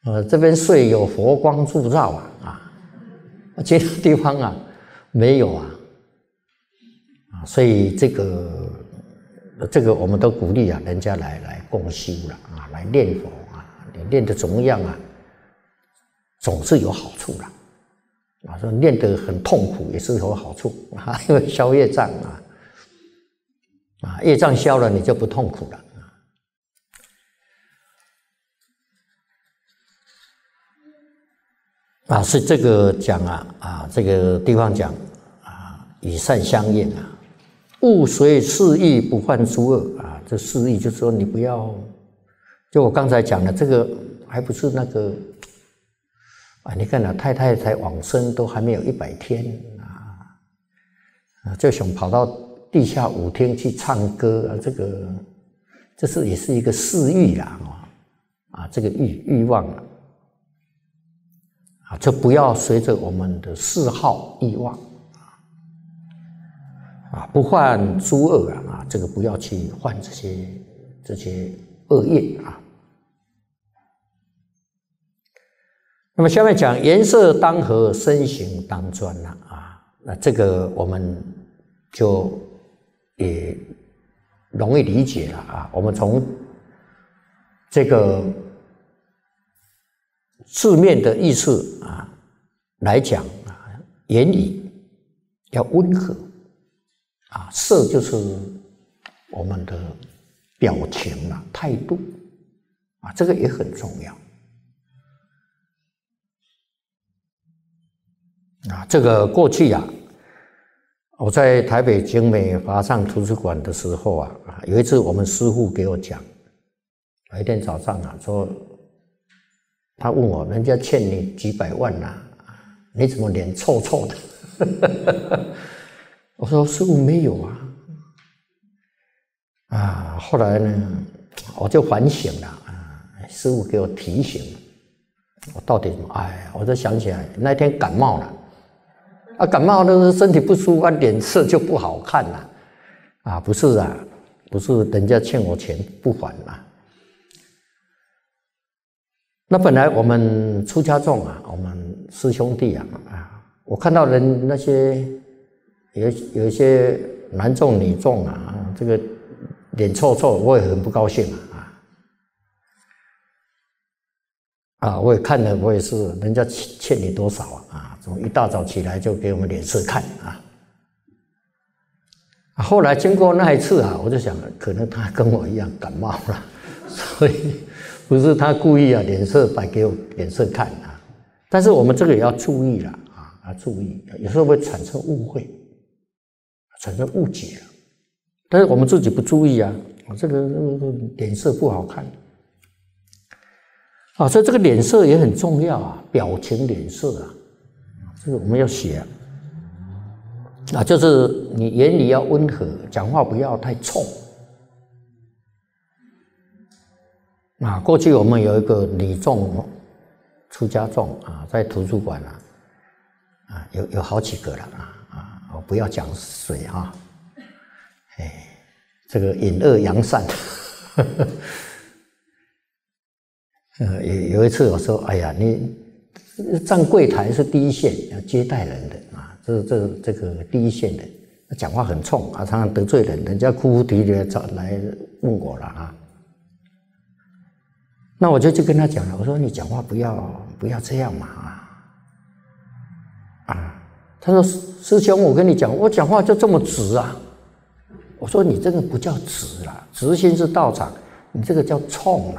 这边睡有佛光普照其他地方没有所以这个我们都鼓励人家来共修了来念佛你念得怎么样总是有好处了说念得很痛苦也是有好处因为消业障业障消了你就不痛苦了是这个讲这个地方讲与善相应勿随世意不犯诸恶这世意就是说你不要，就我刚才讲的这个还不是那个你看太太才往生都还没有100天就想跑到地下舞厅去唱歌这是也是一个世欲这个欲望就不要随着我们的嗜好欲望不犯诸恶这个不要去犯这些恶业那么下面讲颜色当和，身形当专那这个我们就也容易理解了我们从这个字面的意思来讲言语要温和色就是我们的表情态度这个也很重要这个过去我在台北景美华上图书馆的时候有一次我们师父给我讲，有一天早上说他问我人家欠你几百万你怎么脸臭臭的我说师父没有后来呢我就反省了师父给我提醒我到底怎么我就想起来那天感冒了感冒的身体不舒服脸色就不好看了不是不是人家欠我钱不还那本来我们出家众我们师兄弟我看到人那些有一些男众女众这个脸臭臭我也很不高兴我也看了我也是人家欠你多少从一大早起来就给我们脸色看后来经过那一次我就想可能他跟我一样感冒了所以不是他故意脸色摆给我脸色看但是我们这个也要注意了注意有时候会产生误会产生误解但是我们自己不注意这个脸色不好看所以这个脸色也很重要表情脸色这个我们要学就是你言语要温和，讲话不要太冲过去我们有一个女众出家众在图书馆有好几个了我不要讲谁这个隐恶扬善有一次我说哎呀你站柜台是第一线要接待人的这个第一线的讲话很冲常常得罪人，人家哭哭啼啼来问我了那我就跟他讲了，我说你讲话不要这样嘛他说师兄我跟你讲我讲话就这么直我说你这个不叫直直心是道场，你这个叫冲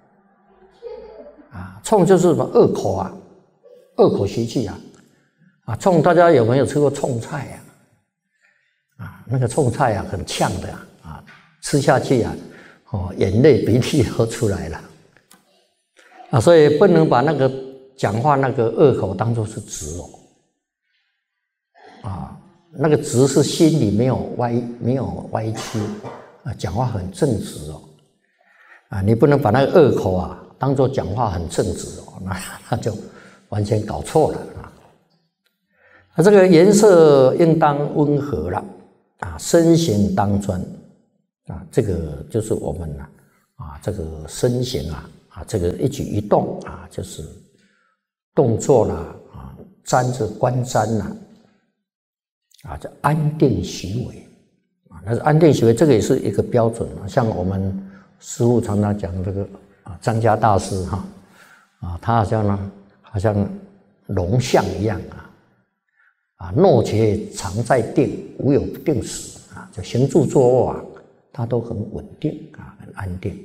冲就是什么恶口恶口习气冲大家有没有吃过冲菜那个冲菜很呛的吃下去眼泪鼻涕都出来了所以不能把那个讲话那个恶口当作是直那个直是心里没有歪曲讲话很正直你不能把那个恶口当作讲话很正直那就完全搞错了这个颜色应当温和了身形当专这个就是我们这个身形这个一举一动就是动作啦瞻着观瞻啦这安定习为那是安定习为，这个也是一个标准像我们师父常常讲这个张家大师他好像龙象一样诺且常在定，无有不定时就行住坐卧他都很稳定很安定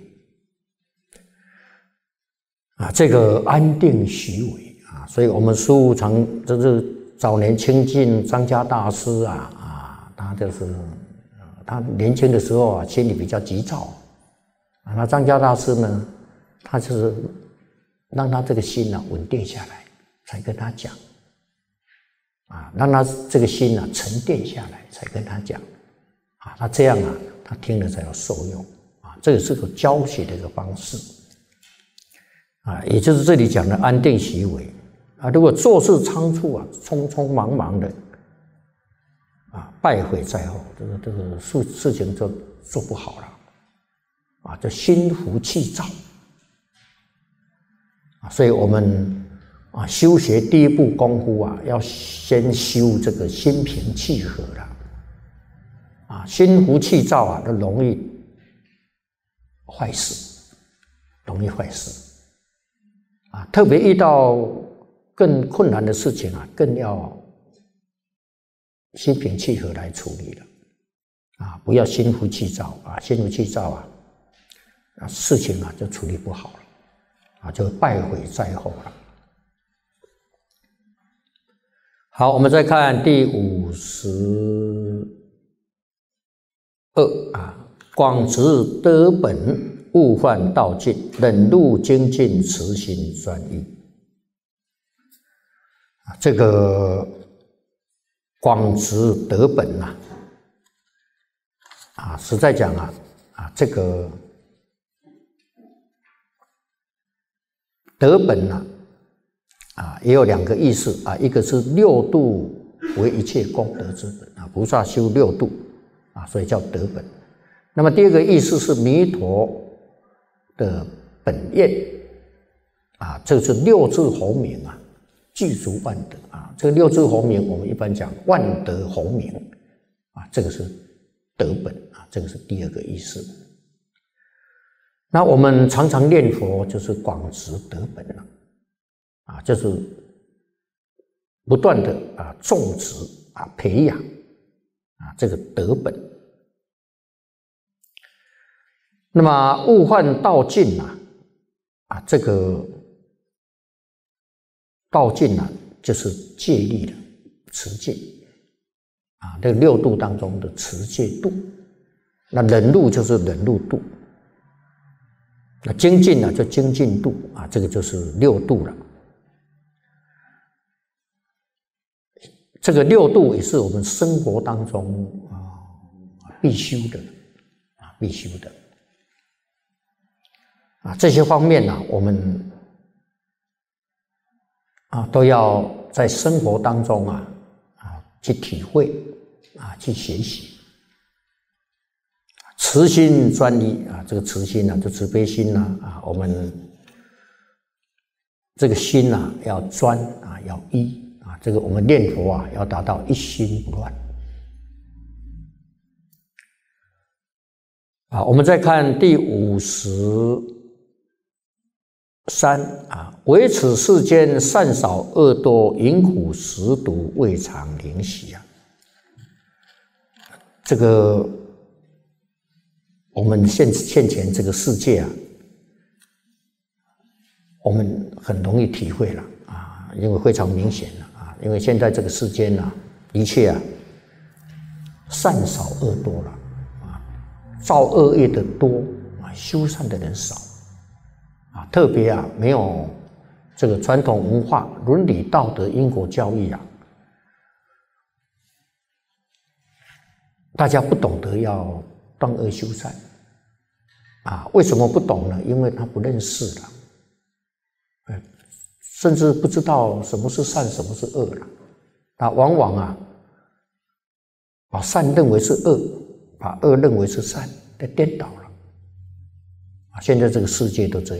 这个安定习为所以我们师父就是早年亲近张家大师他就是他年轻的时候心里比较急躁那张家大师呢，他就是让他这个心稳定下来，才跟他讲让他这个心沉淀下来，才跟他讲那这样他听了才有受用这个是个教学的一个方式也就是这里讲的安定习为如果做事仓促匆匆忙忙的败毁在后，这个事情就做不好了就心浮气躁所以我们修学第一步功夫要先修这个心平气和了心浮气躁就容易坏事，特别遇到更困难的事情更要心平气和来处理了不要心浮气躁心浮气躁事情就处理不好了就败毁在后了。好，我们再看第52广执德本，悟幻道尽，忍辱精进，慈心专一这个广执德本实在讲这个德本也有两个意思一个是六度为一切功德之本菩萨修六度所以叫德本。那么第二个意思是弥陀的本愿这是六字洪名具足万德这个六字洪名我们一般讲万德洪名这个是德本这个是第二个意思。那我们常常念佛就是广执德本就是不断的种植培养这个德本。那么悟幻道尽这个道尽就是戒律的持戒这个六度当中的持戒度。那忍辱就是忍辱度，那精进就精进度这个就是六度了。这个六度也是我们生活当中必修的这些方面我们都要在生活当中去体会去学习。慈心专一这个慈心就慈悲心我们这个心要专要一这个我们念佛要达到一心不乱我们再看第53唯此世间善少恶多，淫苦食毒未尝灵犀这个我们现前这个世界我们很容易体会了因为非常明显了因为现在这个世间的确善少恶多了造恶业的多修善的人少特别没有这个传统文化、伦理道德、因果教育大家不懂得要断恶修善为什么不懂呢？因为他不认识了甚至不知道什么是善，什么是恶了往往把善认为是恶，把恶认为是善，颠倒了现在这个世界都这样